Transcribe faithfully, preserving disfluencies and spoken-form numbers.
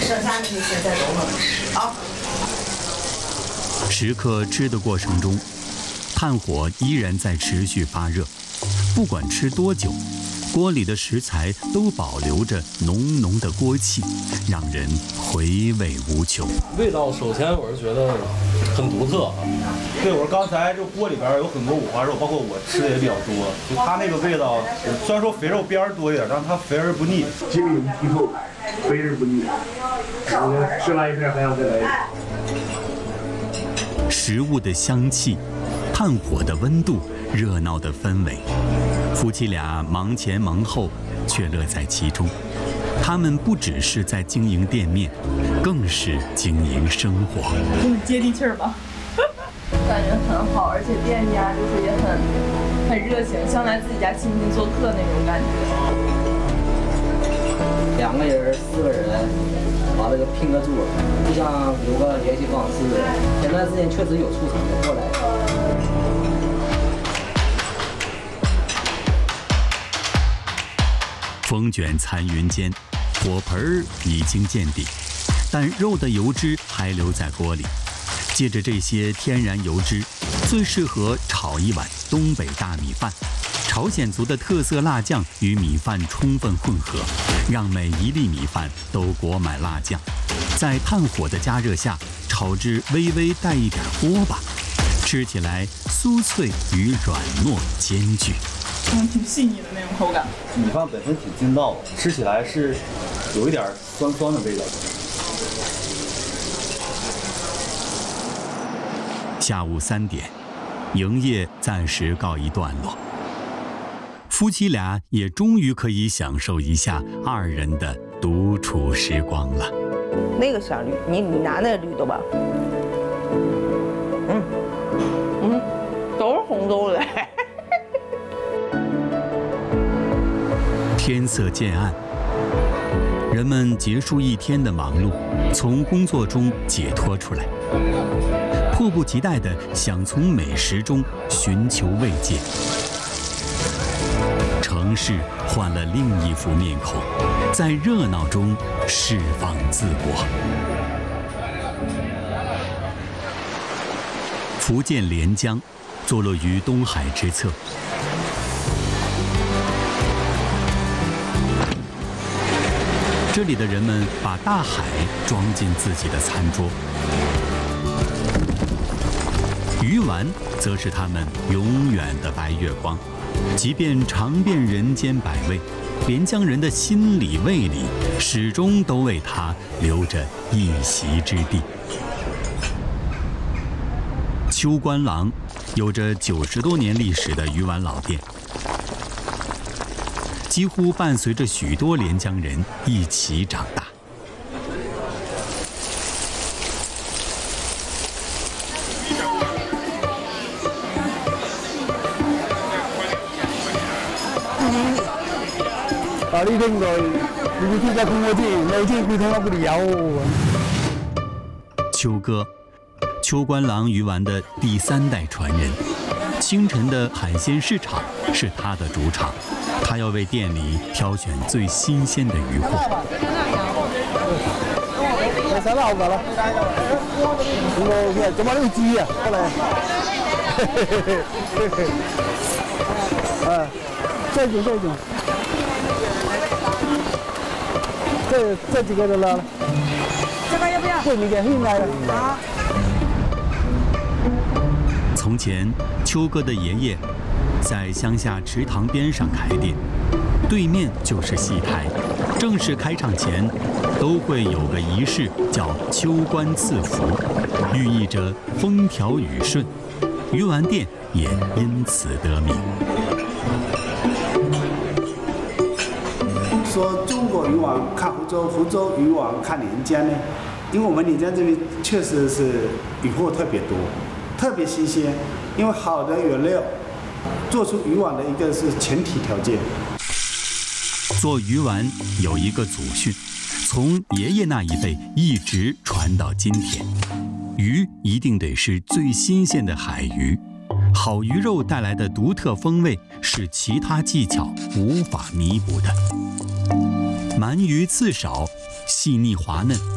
剩下那些再都能吃啊。 时刻吃的过程中，炭火依然在持续发热，不管吃多久，锅里的食材都保留着浓浓的锅气，让人回味无穷。 味道首先我是觉得很独特啊。 对，我说刚才这锅里边有很多五花肉，包括我吃的也比较多，就它那个味道，虽然说肥肉边儿多一点，但是它肥而不腻。 这个有剔透，肥而不腻。我吃完一片还想再来一片。 食物的香气，炭火的温度，热闹的氛围，夫妻俩忙前忙后，却乐在其中。他们不只是在经营店面，更是经营生活。 很接地气儿吧？感觉很好，而且店家就是也很很热情，像来自己家亲戚做客那种感觉。 两个人、四个人，完了就拼个桌，就像有个联系方式。前段时间确实有出场的过来。 风卷残云间，火盆儿已经见底，但肉的油脂还留在锅里。借着这些天然油脂，最适合炒一碗东北大米饭。朝鲜族的特色辣酱与米饭充分混合，让每一粒米饭都裹满辣酱。在炭火的加热下，炒至微微带一点锅巴，吃起来酥脆与软糯兼具。 嗯，挺细腻的那种口感。 米饭本身挺筋道的，吃起来是有一点酸酸的味道。 下午三点，营业暂时告一段落。夫妻俩也终于可以享受一下二人的独处时光了。 那个小绿，你你拿那个绿豆吧。嗯嗯，都是红豆的。 天色渐暗，人们结束一天的忙碌，从工作中解脱出来，迫不及待地想从美食中寻求慰藉。城市换了另一副面孔，在热闹中释放自我。福建连江，坐落于东海之侧。这里的人们把大海装进自己的餐桌，鱼丸则是他们永远的白月光。即便尝遍人间百味，连江人的心里胃里始终都为它留着一席之地。秋官郎有着九十多年历史的鱼丸老店，几乎伴随着许多连江人一起长大。 啊！呢邊來，你聽日同我知，你知佢同我嗰度有。 秋哥，秋官郎鱼丸的第三代傳人。清晨的海鮮市場是他的主場，他要為店裡挑選最新鮮的魚貨。 我洗撈㗎啦，我做乜都知啊，過嚟。啊，這種這種。这这几个的了， 这个要不要？ 会你给运来了。好。 从前，秋哥的爷爷在乡下池塘边上开店，对面就是戏台。正式开唱前，都会有个仪式叫秋官赐福，寓意着风调雨顺。鱼丸店也因此得名。 说中国鱼丸看福州，福州鱼丸看连江呢？因为我们连江这边确实是鱼货特别多，特别新鲜。因为好的原料，做出鱼丸的一个是前提条件。 做鱼丸有一个祖训，从爷爷那一辈一直传到今天。鱼一定得是最新鲜的海鱼，好鱼肉带来的独特风味是其他技巧无法弥补的。鳗鱼刺少，细腻滑嫩，